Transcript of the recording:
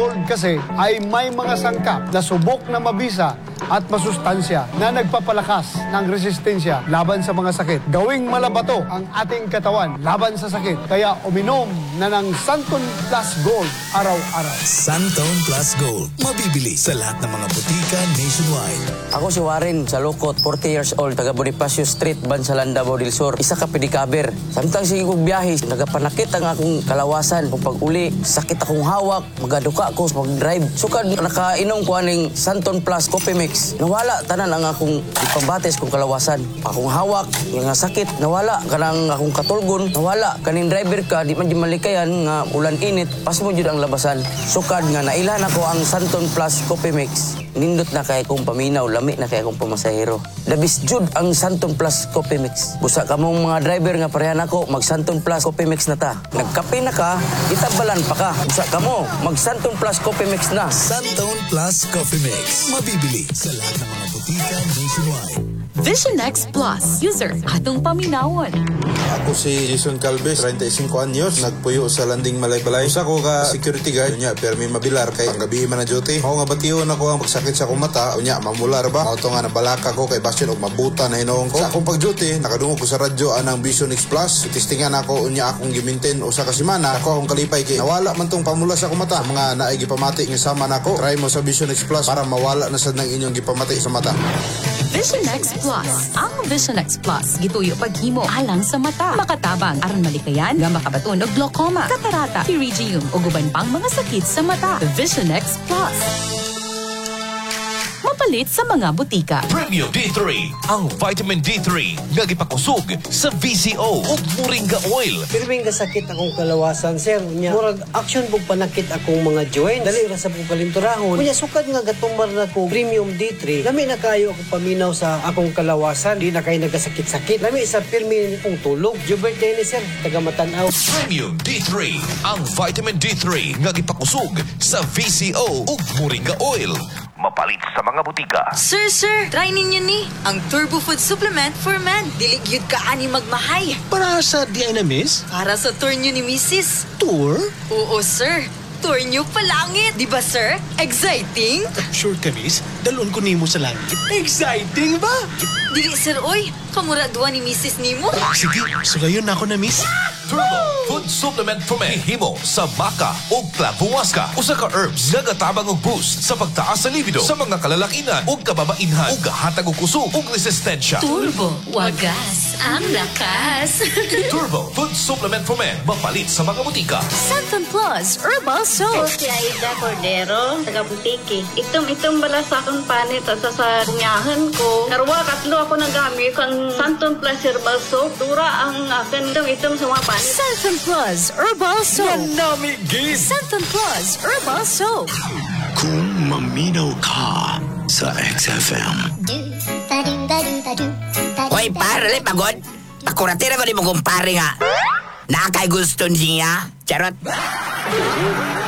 Gold kasi ay may mga sangkap na subok na mabisa at masustansya na nagpapalakas ng resistensya laban sa mga sakit. Gawing malabato ang ating katawan laban sa sakit. Kaya uminom na ng Santon Plus Gold araw-araw. Santon Plus Gold. Mabibili sa lahat ng mga butika nationwide. Ako si Warren Salukot, 40 years old, taga Bonifacio Street, Bansalanda, Bodil Sur. Isa ka pedikaber. Samtang sige kong biyahe, nagapanakit ang akong kalawasan. Kung pag-uli, sakit akong hawak, magaduka ako sa pag-drive. Sukad nakainom ko aning Santon Plus Coffee Mix. Nawala tanan ang akong ipabates kong kalawasan. Akong hawak, yung sakit, nawala. Kanang akong katulgon, nawala. Kaning driver ka, di man di malikayan nga ulan init, pas mo jud ang labasan. Sukad nga nailan ako ang Santon Plus Coffee Mix. Nindot na kay kong paminaw, lami na kay akong pamasahero. Labis jud ang Santon Plus Coffee Mix. Busa ka mong mga driver nga parehan ako, mag Santon Plus Coffee Mix na ta. Nagkape na ka, itabalan pa ka. Busa ka mo, mag Santon Plus Coffee Mix na. Santon Plus Coffee Mix. Mabibili sa lahat ng mga butika nationwide. Vision X Plus. User, atong paminawon. Ako si Jason Calves, 35 anyos, nagpuyo sa Landing Malaybalay. Usa ko ka security guard, unya permi mabilar kay ang gabi man na duty. Ako nga batiyon ako ang pagsakit sa akong mata, unya mamular ba? Mao to nga nabalaka ko kay basyon og mabuta na hinoong ko. Sa akong pag-duty, nakadungog ko sa radyo anang Vision X Plus. Itistingan ako unya akong giminten usa ka semana. Ako akong kalipay kay nawala man tong pamula sa akong mata. Mga naay gipamati nga sama nako. Try mo sa Vision X Plus para mawala na sad nang inyong gipamati sa mata. Vision X Plus. Ang Vision X Plus gituyo paghimo alang sa mata. Makatabang aron malikayan nga makabaton og glaucoma, katarata, pterygium ug uban pang mga sakit sa mata. Vision X Plus. Mapalit sa mga butika. Premium D3, ang vitamin D3 nga gipakusog sa VCO ug Moringa Oil. Pirming kasakit akong kalawasan, sir. Unya, murag action pug panakit akong mga joints. Dali ra sa pong kalinturahon. Unya, sukad nga gatumbar na ko Premium D3. Lami na kayo ako paminaw sa akong kalawasan. Di na kayo nagasakit-sakit. Lami sa pirmi kong tulog. Jubert Dennis, sir. Taga Matanaw. Premium D3, ang vitamin D3 nga gipakusog sa VCO ug Moringa Oil. Mapalit sa mga butika. Sir, try ninyo ni ang Turbo Food Supplement for Men. Dili gyud ka ani magmahay. Para sa di ay na miss? Para sa tour nyo ni Mrs. Tour? Oo, sir. Tour nyo palangit. Di ba, sir? Exciting? Sure ka, miss? Dalon ko nimo sa langit. Exciting ba? Dili, sir, oy. Kamuraduan ni Mrs. Nimo. Sige, sugayon na ako na, miss. Turbo Food Supplement for Men himo sa maca ug clavuasca. Usa ka herbs nga gatabang og boost sa pagtaas sa libido sa mga kalalakinan ug kababainhan ug hatag og kusog ug resistensya. Turbo, wagas ang lakas. Turbo Food Supplement for Men, mapalit sa mga butika. Santon Plus Herbal Soap. Si Aida Cordero, taga Butiki. Itom bala sa akong panit at sa bunyahan ko. Karwa, katlo ako nagamit ang Santon Plus Herbal Soap. Dura ang akin itom sa mga panit. Santon Plus Herbal Soap. Manami gid. Santon Plus Herbal Soap. Kung maminaw ka sa XFM. Hoy, pare, pagod. Pakuratira ko ni mo kumpare nga. Nakay gusto niya. Charot.